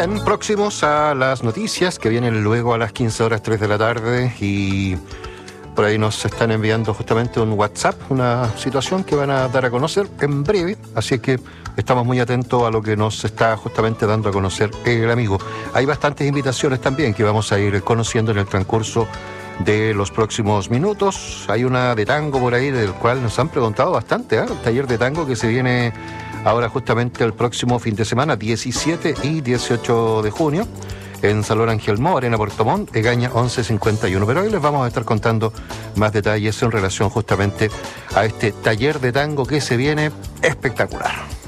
Bien, próximos a las noticias que vienen luego a las 15 horas 3 de la tarde y por ahí nos están enviando justamente un WhatsApp, una situación que van a dar a conocer en breve, así que estamos muy atentos a lo que nos está justamente dando a conocer el amigo. Hay bastantes invitaciones también que vamos a ir conociendo en el transcurso de los próximos minutos. Hay una de tango por ahí del cual nos han preguntado bastante, el taller de tango que se viene ahora justamente el próximo fin de semana, 17 y 18 de junio, en Salón Ángel Mo, Arena Puerto Montt, Egaña 1151. Pero hoy les vamos a estar contando más detalles en relación justamente a este taller de tango que se viene espectacular.